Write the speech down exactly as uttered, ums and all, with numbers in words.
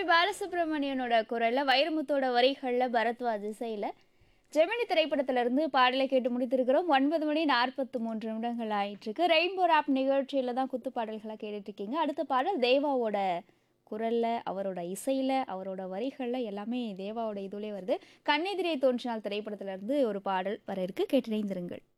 SP பாலசுப்ரமணியனோட குரல்ல, வைரமுத்தோட வரிகள்ல, பரத்வாஜ் இசையில ஜெமினி திரைப்படத்திலிருந்து பாடலை கேட்டு முடித்திருக்கிறோம். ஒன்பது மணி நாற்பத்தி மூன்று நிமிடங்கள் ஆயிட்டிருக்கு. ரெயின்போ ராப் நிகழ்ச்சியில தான் குத்து பாடல்களா கேட்டுட்டு இருக்கீங்க. அடுத்த பாடல் தேவாவோட குரல்ல, அவரோட இசையில, அவரோட வரிகள்ல எல்லாமே தேவாவோட இதுலயே வருது. கண்ணெதிரே தோன்றினால் திரைப்படத்திலிருந்து ஒரு பாடல் வர இருக்கு. கேட்டு இணைந்திருங்கள்.